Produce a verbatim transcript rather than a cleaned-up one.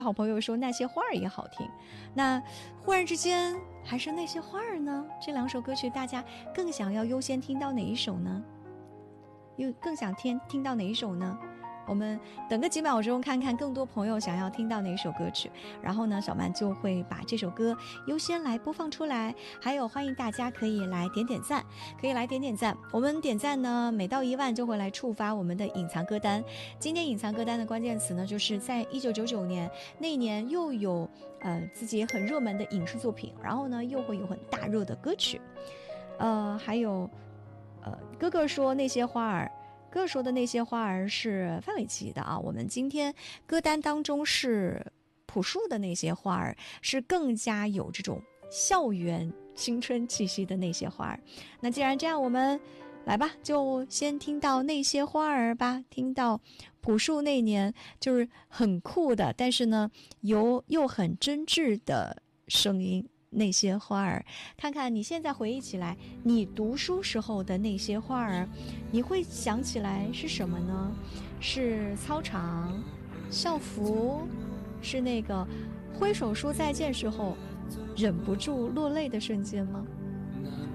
好朋友说那些花儿也好听，那忽然之间还是那些花儿呢？这两首歌曲大家更想要优先听到哪一首呢？又更想听听到哪一首呢？我们等个几秒钟，看看更多朋友想要听到哪一首歌曲，然后呢，小曼就会把这首歌优先来播放出来。还有，欢迎大家可以来点点赞，可以来点点赞。我们点赞呢，每到一万就会来触发我们的隐藏歌单。今天隐藏歌单的关键词呢，就是在一九九九年那一年又有呃自己很热门的影视作品，然后呢又会有很大热的歌曲，呃，还有呃哥哥说那些花儿。哥说的那些花儿是范玮琪的啊，我们今天歌单当中是朴树的那些花儿，是更加有这种校园青春气息的那些花儿。那既然这样，我们来吧，就先听到那些花儿吧，听到朴树那年就是很酷的，但是呢有又很真挚的声音。那些花儿，看看你现在回忆起来你读书时候的那些花儿，你会想起来是什么呢？是操场、校服，是那个挥手说再见时候忍不住落泪的瞬间吗？